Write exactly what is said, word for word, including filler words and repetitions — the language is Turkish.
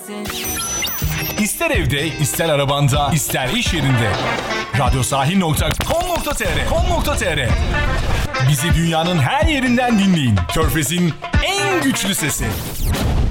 sensin. İster evde, ister arabanda, ister iş yerinde. radyosahil nokta com nokta tr com nokta tr Bizi dünyanın her yerinden dinleyin. Körfez'in en güçlü sesi.